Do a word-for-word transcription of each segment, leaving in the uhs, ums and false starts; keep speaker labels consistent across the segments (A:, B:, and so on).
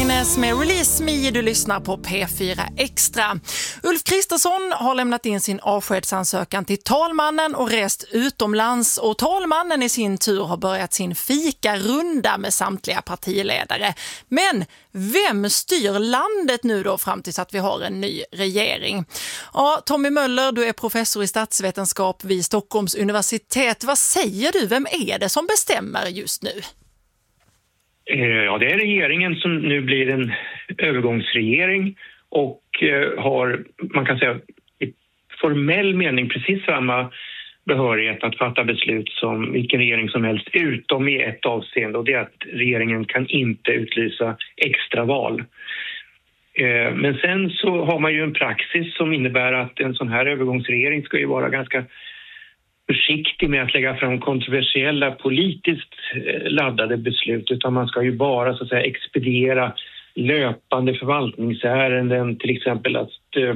A: Agnes med Release Me, du lyssnar på P fyra Extra. Ulf Kristersson har lämnat in sin avskedsansökan till talmannen och rest utomlands, och talmannen i sin tur har börjat sin fikarunda med samtliga partiledare. Men vem styr landet nu då fram tills att vi har en ny regering? Ja, Tommy Möller, du är professor i statsvetenskap vid Stockholms universitet. Vad säger du? Vem är det som bestämmer just nu?
B: Ja, det är regeringen som nu blir en övergångsregering och har, man kan säga, i formell mening precis samma behörighet att fatta beslut som vilken regering som helst, utom i ett avseende, och det är att regeringen kan inte utlysa extraval. Men sen så har man ju en praxis som innebär att en sån här övergångsregering ska ju vara ganska försiktig med att lägga fram kontroversiella politiskt laddade beslut, utan man ska ju bara så att säga expediera löpande förvaltningsärenden, till exempel att eh,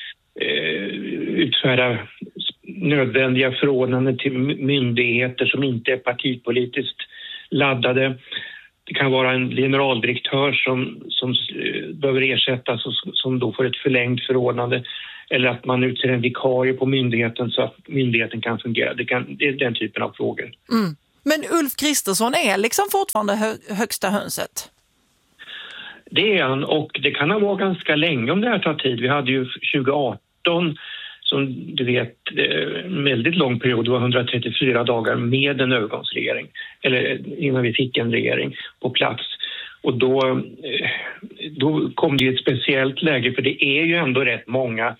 B: utfärda nödvändiga förordnanden till myndigheter som inte är partipolitiskt laddade. Det kan vara en generaldirektör som, som behöver ersättas och som då får ett förlängt förordnande, eller att man utser en vikarie på myndigheten så att myndigheten kan fungera. Det, kan, det är den typen av frågor.
A: Mm. Men Ulf Kristersson är liksom fortfarande hö- högsta hönset?
B: Det är han, och det kan ha varit ganska länge om det här tar tid. Vi hade ju tjugo arton, som du vet, en väldigt lång period, det var hundratrettiofyra dagar med en övergångsregering, eller innan vi fick en regering på plats. Och då, då kom det ju ett speciellt läge, för det är ju ändå rätt många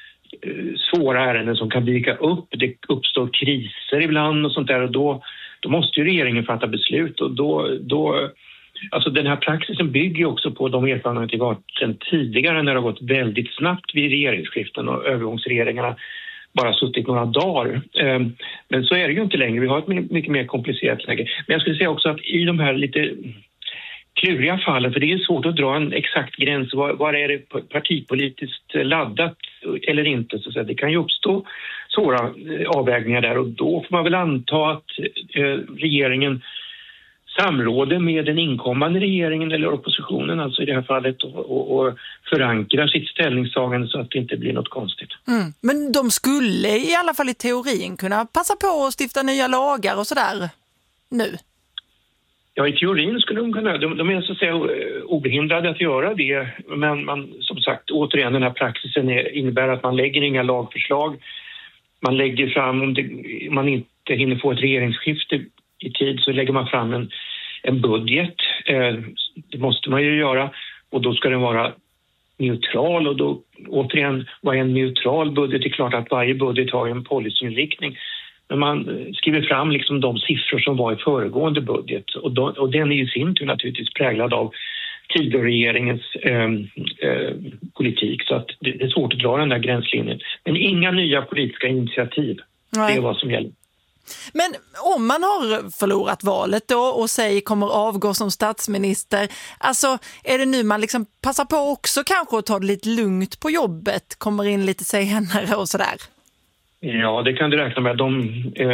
B: svåra ärenden som kan dyka upp. Det uppstår kriser ibland och sånt där, och då, då måste ju regeringen fatta beslut. Och då, då, alltså den här praxisen bygger ju också på de erfarenheter vi har sedan tidigare, när det har gått väldigt snabbt vid regeringsskiften och övergångsregeringarna bara suttit några dagar. Men så är det ju inte längre. Vi har ett mycket mer komplicerat läge. Men jag skulle säga också att i de här lite kluriga fallen, för det är svårt att dra en exakt gräns, var, var är det partipolitiskt laddat eller inte, så att säga. Det kan ju uppstå svåra avvägningar där, och då får man väl anta att eh, regeringen samråder med den inkommande regeringen eller oppositionen, alltså i det här fallet, och, och, och förankrar sitt ställningstagande så att det inte blir något konstigt.
A: Mm. Men de skulle i alla fall i teorin kunna passa på att stifta nya lagar och sådär nu?
B: Ja, i teorin skulle de kunna. De, de är så att säga obehindrade att göra det. Men man, som sagt, återigen, den här praxisen är, innebär att man lägger inga lagförslag. Man lägger fram, om det, man inte hinner få ett regeringsskifte i tid, så lägger man fram en, en budget. Eh, det måste man ju göra. Och då ska den vara neutral. Och då, återigen, vad är en neutral budget? Det är klart att varje budget har en policyinriktning. Men man skriver fram liksom de siffror som var i föregående budget, och, då, och den är ju sin tur naturligtvis präglad av Tidöregeringens eh, eh, politik, så att det, det är svårt att dra den där gränslinjen. Men inga nya politiska initiativ. Nej. Det är vad som gäller.
A: Men om man har förlorat valet då och säger kommer avgå som statsminister, alltså är det nu man liksom passar på också kanske att ta det lite lugnt på jobbet, kommer in lite senare och sådär?
B: Ja, det kan du räkna med. De,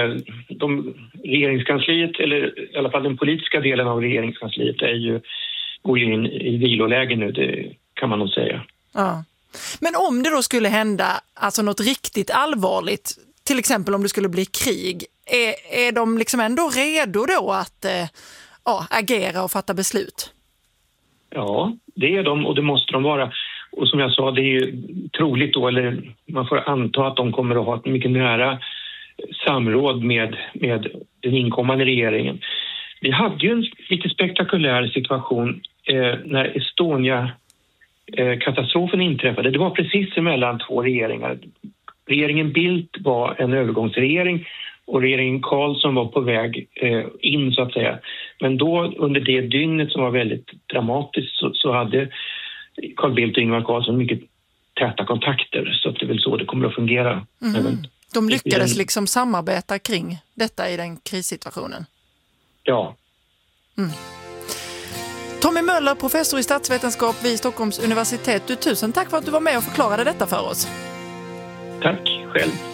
B: de regeringskansliet, eller i alla fall den politiska delen av regeringskansliet, är ju, går ju in i viloläge nu, det kan man nog säga. Ja.
A: Men om det då skulle hända alltså något riktigt allvarligt, till exempel om det skulle bli krig, är, är de liksom ändå redo då att eh, ja, agera och fatta beslut?
B: Ja, det är de, och det måste de vara. Och som jag sa, det är ju troligt då, eller man får anta att de kommer att ha ett mycket nära samråd med, med den inkommande regeringen. Vi hade ju en lite spektakulär situation eh, när Estonia-katastrofen eh, inträffade. Det var precis emellan två regeringar. Regeringen Bildt var en övergångsregering och regeringen Carlsson var på väg eh, in, så att säga. Men då under det dygnet som var väldigt dramatiskt så, så hade Carl Bildt och Ingvar Carlsson mycket täta kontakter, så att det är väl så det kommer att fungera.
A: Mm. Även de lyckades liksom samarbeta kring detta i den krissituationen.
B: Ja.
A: Mm. Tommy Möller, professor i statsvetenskap vid Stockholms universitet. Du, tusen tack för att du var med och förklarade detta för oss.
B: Tack själv.